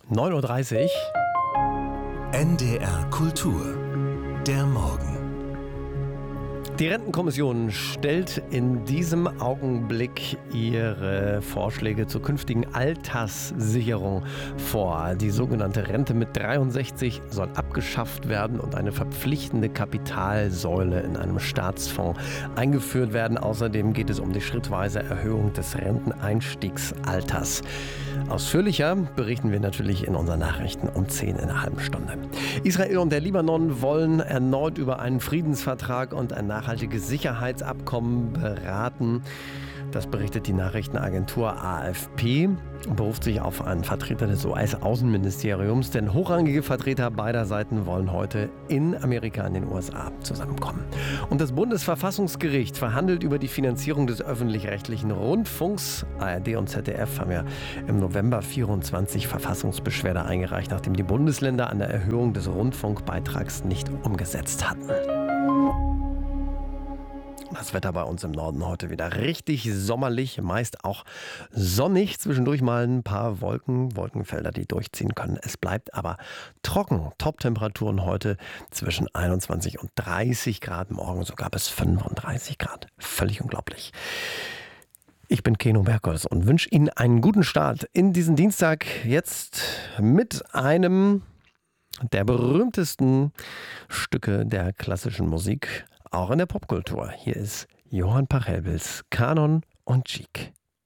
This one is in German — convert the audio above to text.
9:30 Uhr. NDR Kultur. Der Morgen. Die Rentenkommission stellt in diesem Augenblick ihre Vorschläge zur künftigen Alterssicherung vor. Die sogenannte Rente mit 63 soll abgeschafft werden und eine verpflichtende Kapitalsäule in einem Staatsfonds eingeführt werden. Außerdem geht es um die schrittweise Erhöhung des Renteneinstiegsalters. Ausführlicher berichten wir natürlich in unseren Nachrichten um 10 in einer halben Stunde. Israel und der Libanon wollen erneut über einen Friedensvertrag und ein nachhaltiges Sicherheitsabkommen beraten. Das berichtet die Nachrichtenagentur AFP und beruft sich auf einen Vertreter des US-Außenministeriums, denn hochrangige Vertreter beider Seiten wollen heute in Amerika, in den USA, zusammenkommen. Und das Bundesverfassungsgericht verhandelt über die Finanzierung des öffentlich-rechtlichen Rundfunks. ARD und ZDF haben ja im November 24 Verfassungsbeschwerde eingereicht, nachdem die Bundesländer an der Erhöhung des Rundfunkbeitrags nicht umgesetzt hatten. Das Wetter bei uns im Norden heute wieder richtig sommerlich, meist auch sonnig. Zwischendurch mal ein paar Wolkenfelder, die durchziehen können. Es bleibt aber trocken. Top-Temperaturen heute zwischen 21 und 30 Grad, morgen sogar bis 35 Grad. Völlig unglaublich. Ich bin Keno Berkos und wünsche Ihnen einen guten Start in diesen Dienstag. Jetzt mit einem der berühmtesten Stücke der klassischen Musik, auch in der Popkultur. Hier ist Johann Pachelbels Kanon und Chic.